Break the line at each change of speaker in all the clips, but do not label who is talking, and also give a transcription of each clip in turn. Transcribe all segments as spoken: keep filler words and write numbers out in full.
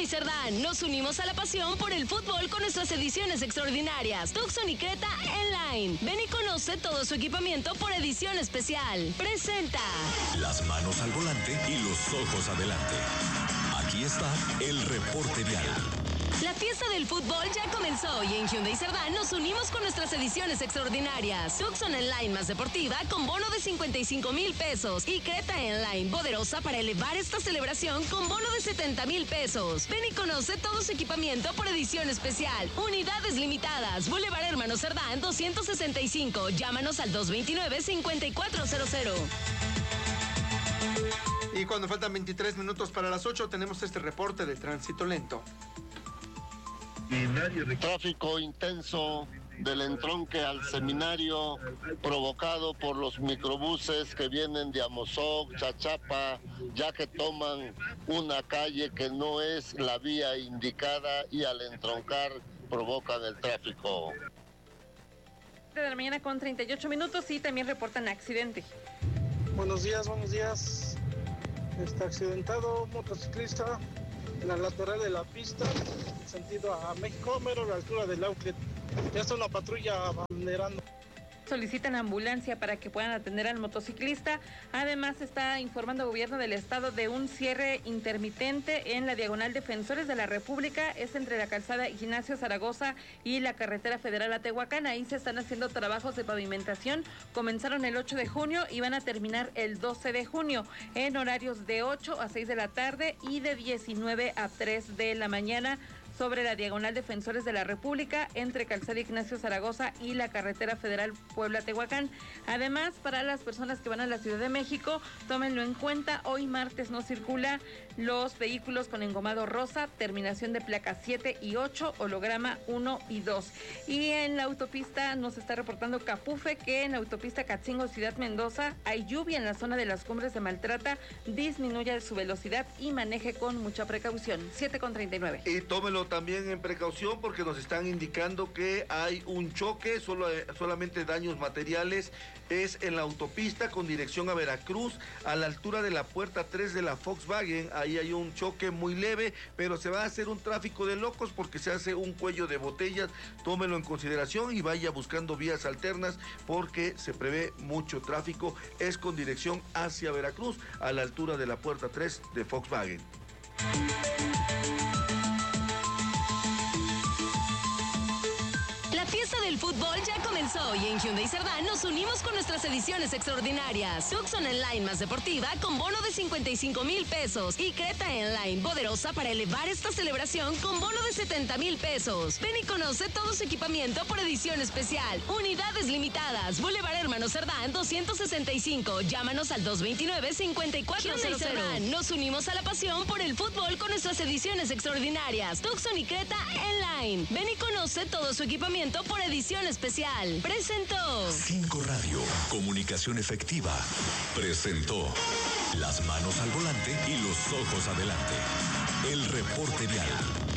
Cerdán, nos unimos a la pasión por el fútbol con nuestras ediciones extraordinarias. Tucson y Creta N-Line. Ven y conoce todo su equipamiento por edición especial. Presenta.
Las manos al volante y los ojos adelante. Aquí está el reporte vial.
La fiesta del fútbol ya comenzó y en Hyundai Cerdán nos unimos con nuestras ediciones extraordinarias. Tucson N-Line más deportiva con bono de cincuenta y cinco mil pesos y Creta N-Line poderosa para elevar esta celebración con bono de setenta mil pesos. Ven y conoce todo su equipamiento por edición especial. Unidades limitadas. Boulevard Hermano Cerdán doscientos sesenta y cinco. Llámanos al dos veintinueve, cincuenta y cuatro cero cero.
Y cuando faltan veintitrés minutos para las ocho tenemos este reporte de tránsito lento.
Tráfico intenso del entronque al seminario provocado por los microbuses que vienen de Amozoc, Chachapa, ya que toman una calle que no es la vía indicada y al entroncar provocan el tráfico.
De la mañana con treinta y ocho minutos y también reportan accidente.
Buenos días, buenos días. Está accidentado un motociclista en la lateral de la pista, sentido a México, mero a la altura del outlet. Ya está una patrulla abanderando.
Solicitan ambulancia para que puedan atender al motociclista. Además, está informando el gobierno del estado de un cierre intermitente en la diagonal Defensores de la República. Es entre la calzada Ignacio Zaragoza y la carretera federal a Tehuacán. Ahí se están haciendo trabajos de pavimentación. Comenzaron el ocho de junio y van a terminar el doce de junio en horarios de ocho a seis de la tarde y de diecinueve a tres de la mañana. Sobre la diagonal Defensores de la República, entre calzada Ignacio Zaragoza y la carretera federal Puebla-Tehuacán. Además, para las personas que van a la Ciudad de México, tómenlo en cuenta, hoy martes no circula los vehículos con engomado rosa, terminación de placas siete y ocho, holograma uno y dos. Y en la autopista nos está reportando Capufe que en la autopista Catzingo-Ciudad Mendoza hay lluvia en la zona de las Cumbres de Maltrata, disminuya su velocidad y maneje con mucha precaución. siete con treinta y nueve.
Y tómelo también en precaución porque nos están indicando que hay un choque, solo, solamente daños materiales, es en la autopista con dirección a Veracruz, a la altura de la puerta tres de la Volkswagen. Ahí hay un choque muy leve, pero se va a hacer un tráfico de locos porque se hace un cuello de botellas. Tómelo en consideración y vaya buscando vías alternas porque se prevé mucho tráfico. Es con dirección hacia Veracruz, a la altura de la puerta tres de Volkswagen.
La fiesta del fútbol ya comenzó y en Hyundai Cerdán nos unimos con nuestras ediciones extraordinarias. Tucson N-Line más deportiva con bono de cincuenta y cinco mil pesos y Creta N-Line poderosa para elevar esta celebración con bono de setenta mil pesos. Ven y conoce todo su equipamiento por edición especial. Unidades limitadas. Boulevard Hermano Cerdán doscientos sesenta y cinco. Llámanos al dos veintinueve, cincuenta y cuatro cero cero. Nos unimos a la pasión por el fútbol con nuestras ediciones extraordinarias. Tucson y Creta N-Line. Ven y conoce todo su equipamiento por edición especial. Presentó
Cinco Radio, comunicación efectiva. Presentó las manos al volante y los ojos adelante. El reporte vial.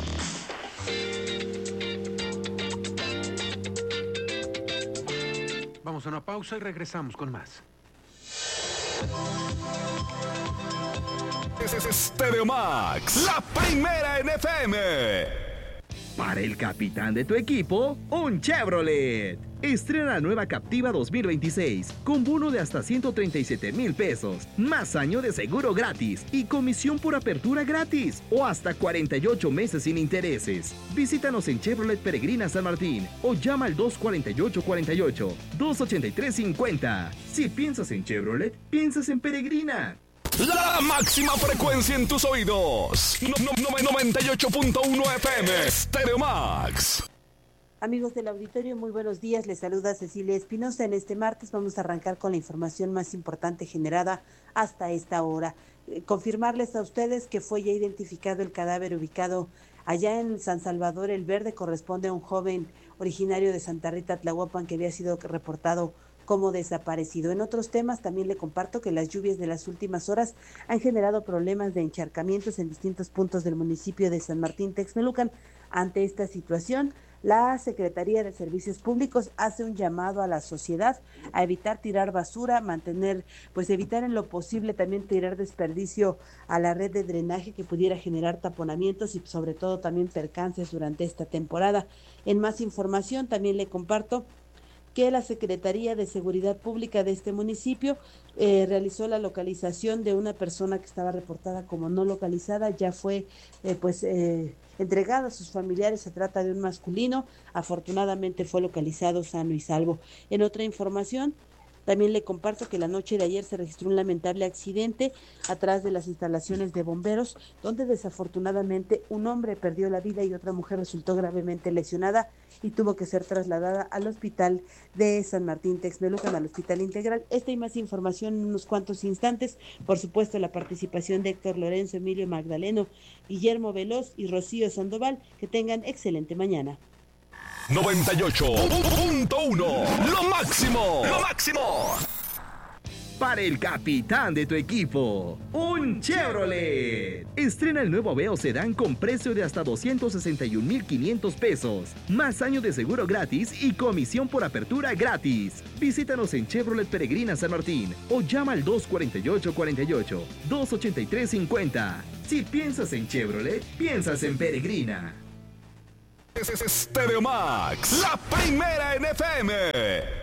Vamos a una pausa y regresamos con más.
Stereo Max, la primera en F M.
Para el capitán de tu equipo, un Chevrolet. Estrena la nueva Captiva dos mil veintiséis con bono de hasta ciento treinta y siete mil pesos, más año de seguro gratis y comisión por apertura gratis o hasta cuarenta y ocho meses sin intereses. Visítanos en Chevrolet Peregrina San Martín o llama al dos cuarenta y ocho cuarenta y ocho, dos ochenta y tres cincuenta. Si piensas en Chevrolet, piensas en Peregrina.
La máxima frecuencia en tus oídos. No, no, no, noventa y ocho punto uno F M, Stereo Max.
Amigos del auditorio, muy buenos días. Les saluda Cecilia Espinosa. En este martes vamos a arrancar con la información más importante generada hasta esta hora. Eh, confirmarles a ustedes que fue ya identificado el cadáver ubicado allá en San Salvador el Verde. Corresponde a un joven originario de Santa Rita, Tlahuapan, que había sido reportado como desaparecido. En otros temas también le comparto que las lluvias de las últimas horas han generado problemas de encharcamientos en distintos puntos del municipio de San Martín Texmelucan. Ante esta situación, La Secretaría de Servicios Públicos hace un llamado a la sociedad a evitar tirar basura, mantener, pues evitar en lo posible también tirar desperdicio a la red de drenaje que pudiera generar taponamientos y sobre todo también percances durante esta temporada. En más información también le comparto que la Secretaría de Seguridad Pública de este municipio eh, realizó la localización de una persona que estaba reportada como no localizada, ya fue eh, pues eh, entregada a sus familiares. Se trata de un masculino, afortunadamente fue localizado sano y salvo. En otra información, también le comparto que la noche de ayer se registró un lamentable accidente atrás de las instalaciones de bomberos, donde desafortunadamente un hombre perdió la vida y otra mujer resultó gravemente lesionada y tuvo que ser trasladada al hospital de San Martín Texmelucan, al Hospital Integral. Esta y más información en unos cuantos instantes. Por supuesto, la participación de Héctor Lorenzo, Emilio Magdaleno, Guillermo Veloz y Rocío Sandoval. Que tengan excelente mañana.
noventa y ocho punto uno, lo máximo, lo máximo.
Para el capitán de tu equipo, un Chevrolet. Estrena el nuevo Aveo Sedán con precio de hasta doscientos sesenta y un mil quinientos pesos. Más año de seguro gratis y comisión por apertura gratis. Visítanos en Chevrolet Peregrina San Martín o llama al dos cuarenta y ocho cuarenta y ocho, dos ochenta y tres cincuenta. Si piensas en Chevrolet, piensas en Peregrina.
Stereo Max, la primera en F M.